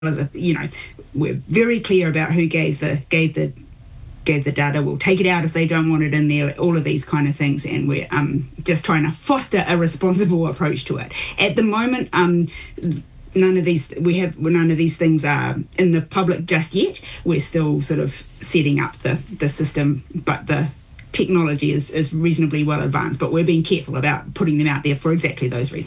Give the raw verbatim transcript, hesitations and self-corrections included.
as a, you know, we're very clear about who gave the gave the gave the data. We'll take it out if they don't want it in there. All of these kind of things, and we're um, just trying to foster a responsible approach to it. At the moment, um, none of these we have none of these things are in the public just yet. We're still sort of setting up the the system, but the technology is is reasonably well advanced. But we're being careful about putting them out there for exactly those reasons.